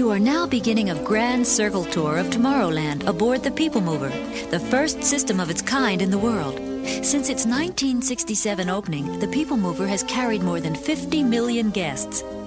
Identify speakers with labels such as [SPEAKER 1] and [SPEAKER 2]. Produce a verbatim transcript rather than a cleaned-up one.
[SPEAKER 1] You are now beginning a grand circle tour of Tomorrowland aboard the People Mover, the first system of its kind in the world. Since its nineteen sixty-seven opening, the People Mover has carried more than fifty million guests.